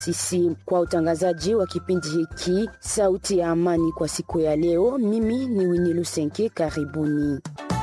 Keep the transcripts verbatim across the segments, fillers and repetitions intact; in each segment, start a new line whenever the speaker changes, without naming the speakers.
Sisi kwa utangazaji wa kipindi hiki Sauti ya Amani kwa siku ya leo, mimi ni Winnie Lusenke, karibuni.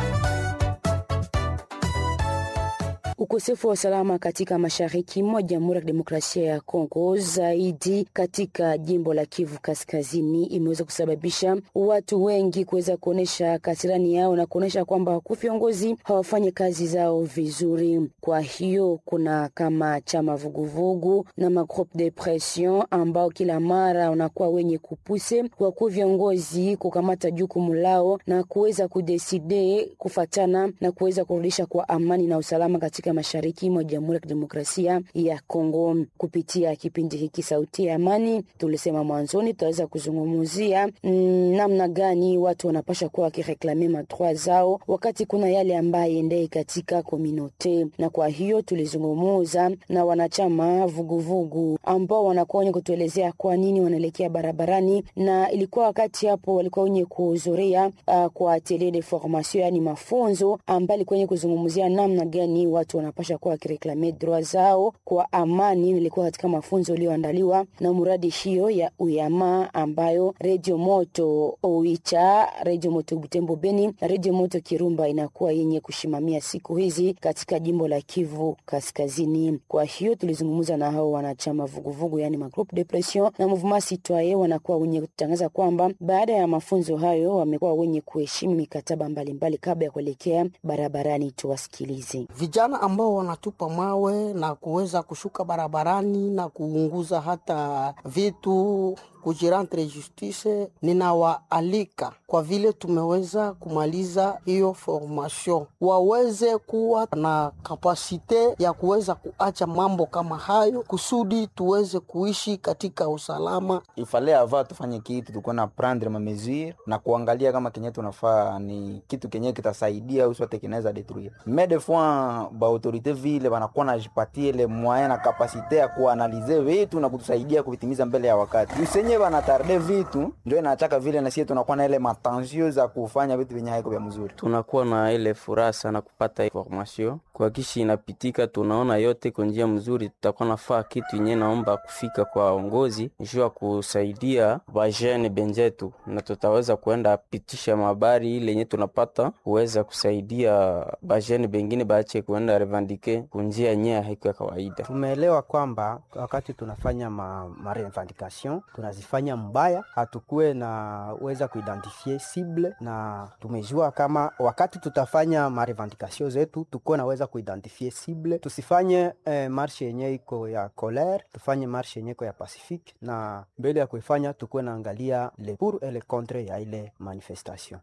Ukosefu wa usalama katika mashariki mwa Jamhuri ya Demokrasia ya Kongo, zaidi katika jimbo la Kivu Kaskazini, imeweza kusababisha watu wengi kuweza kuonesha kasirani yao na kuonesha kwamba viongozi hawafanyi kazi zao vizuri. Kwa hiyo kuna kama chama vuguvugu na magroupe de pression ambao kila mara wanakuwa wenye kupuse kwa viongozi kukamata jukumu lao na kuweza kudeside kufatana na kuweza kurudisha kwa amani na usalama katika mashariki mwa Jamhuri ya Demokrasia ya Kongo. Kupitia kipindi hiki Sauti ya Amani, tulisema mwanzoni tutaweza kuzungumzia mm, namna gani watu wanapasha kuwa wakireklame madroit zao wakati kuna yale ambaye endei katika community. Na kwa hiyo tulizungumza na wanachama vuguvugu ambao wanakuwa wenye kutuelezea kwa nini wanaelekea barabarani, na ilikuwa wakati hapo walikuwa wenye kuhudhuria uh, kwa atelier de formation, yani mafunzo ambayo kwenye kuzungumzia namna gani watu wanapasha kuwa wakireklame droit zao kwa amani. Nilikuwa katika mafunzo iliyoandaliwa na muradi hiyo ya Uyama ambayo Radio Moto Oicha, Radio Moto Butembo Beni na Radio Moto Kirumba inakuwa yenye kushimamia siku hizi katika jimbo la Kivu Kaskazini. Kwa hiyo tulizungumza na hao wanachama vuguvugu, yani ma groupe de pression na mouvement citoyen, wanakuwa wenye kutangaza kwamba baada ya mafunzo hayo wamekuwa wenye kuheshimu mikataba mbalimbali kabla ya kuelekea barabarani. Tuwasikilize.
Vijana ambao wanatupa mawe na kuweza kushuka barabarani na kuunguza hata vitu kujirantre justice, ninawaalika kwa vile tumeweza kumaliza hiyo formation waweze kuwa na kapasite ya kuweza kuacha mambo kama hayo kusudi tuweze kuishi katika usalama.
Ifale ava tufanye kitu, tuko na prendre ma mesure na kuangalia kama kenye tunafaa ni kitu kenye kitasaidia au sote kinaweza détruire. Mais des fois ba autorité vile wanakuwa na jipatie le moyen na kapasite ya kuanalize vitu na kutusaidia kuvitimiza mbele ya wakati. Usenye wanatarde vitu ndio inataka vile na sisi tunakuwa na ile matensio za kufanya vitu vyenye haiko vya mzuri.
Tunakuwa na ile furaha sana kupata information kwa kishi inapitika, tunaona yote kwa njia mzuri. Tutakuwa nafaa kitu yenye naomba kufika kwa waongozi njoo kusaidia vijana benzetu, na tutaweza kuenda pitisha habari ile yenye tunapata kuweza kusaidia vijana bengine baache kuenda revendiquer kwa njia yenye haiko kawaida.
Tumeelewa kwamba wakati tunafanya ma, ma revendication tunazifanya mbaya, hatukue na uweza kuidentify cible, na tumejua kama wakati tutafanya ma revendication zetu tuko na uweza kuidentify cible. Tusifanye eh, marche yenye iko ya colère, tufanye marche yenye iko ya pacifique, na mbele ya kuifanya tuko na angalia le pour et le contre ya ile manifestation.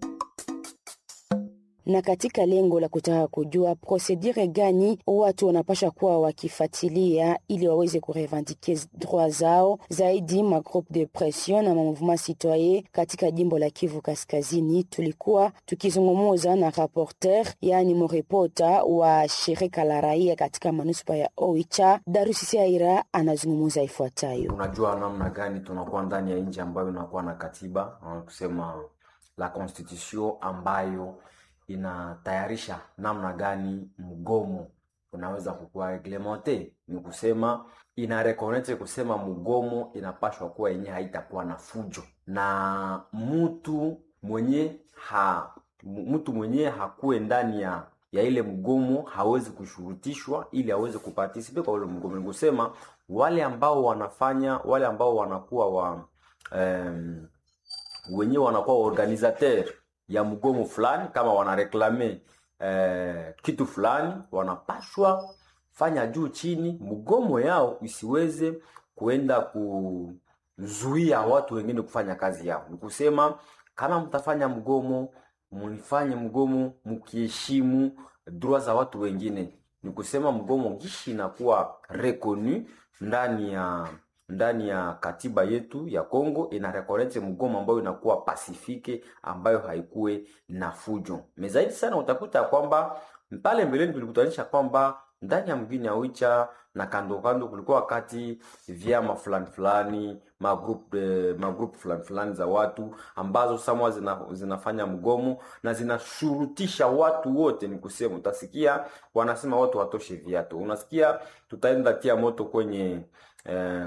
Na katika lengo la kutaka kujua procedure gani watu wanapasha kuwa wakifuatilia ili waweze kurevendike droit zao, zaidi ma groupe de pression na mouvement citoyen katika jimbo la Kivu Kaskazini, tulikuwa tukizungumza na rapporteur, yani mreporter wa shirika la raia katika manuspa ya Oicha. Darusi Aira anazungumza ifuatayo.
Unajua namna gani tunakuwa ndani ya nchi ambayo inakuwa na katiba, kusema la constitution ambayo inatayarisha namna gani mgomo unaweza kukua reglementé. Ni kusema ina reconnaitre kusema mgomo inapashwa kuwa yenye haitakuwa na fujo, na mtu mwenye ha mtu mwenye hakuwe ndani ya ya ile mgomo hawezi kushurutishwa ili aweze kuparticipe kwa ile mgomo. Ni kusema wale ambao wanafanya wale ambao wanakuwa wa um, wenyewe wanakuwa organisateur ya mgomo fulani, kama wanareklame eh, kitu fulani, wanapashwa fanya juu chini mgomo yao isiweze kuenda kuzuia watu wengine kufanya kazi yao. Ni kusema kama mtafanya mgomo, mnifanye mgomo mkiheshimu droit za watu wengine. Ni kusema mgomo gishi inakuwa reconnu ndani ya ndani ya katiba yetu ya Kongo, ina reconnaitre mgomo ambayo inakuwa pacifique, ambayo haikuwe na fujo. Mezaidi sana utakuta kwamba pale mbeleni tulikutanisha kwamba ndani ya mgini ya Oicha na kando kando kulikuwa wakati vyama fulani fulani, ma group eh, ma group fulani fulani za watu ambazo samwa zina, zinafanya mgomo na zinashurutisha watu wote. Ni kusema utasikia wanasema watu watoshe viatu, unasikia tutaenda tia moto kwenye eh,